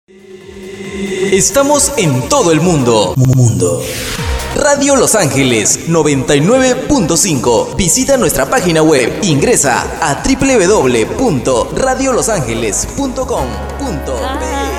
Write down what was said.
Estamos en todo el mundo. Radio Los Ángeles 99.5. Visita nuestra página web. Ingresa a www.radiolosangeles.com.be.